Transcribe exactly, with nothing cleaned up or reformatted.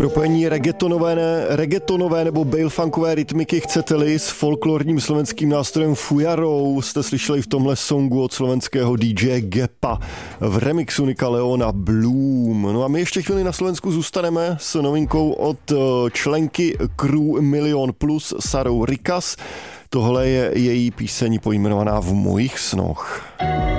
Propojení reggaetonové, reggaetonové nebo bailfunkové rytmiky chcete-li s folklorním slovenským nástrojem fujarou jste slyšeli v tomhle songu od slovenského dý džeje Gepa v remixu Nika Leona Bloom. No a my ještě chvíli na Slovensku zůstaneme s novinkou od členky crew Milion Plus Sarou Rikas. Tohle je její píseň pojmenovaná V mojich snoch.